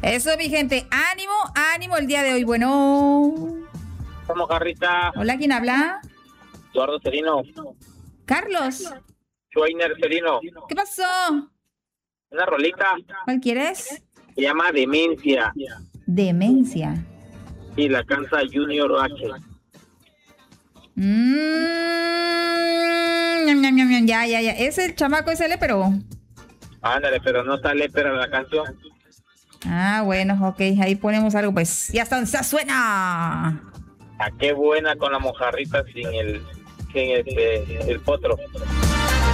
Eso, mi gente. Ánimo, ánimo el día de hoy. Bueno. ¿Cómo, Carrita? Hola, ¿quién habla? Eduardo Serino. Carlos. Schweiner Serino. ¿Qué pasó? Una rolita. ¿Cuál quieres? Se llama Demencia. Demencia. Y la canta Junior H. Ya. Es el chamaco ese pero. Ándale, pero no está lépera la canción. Ah, bueno, ok. Ahí ponemos algo, pues. Ya está, ya suena. Ah, qué buena con la mojarrita sin el potro.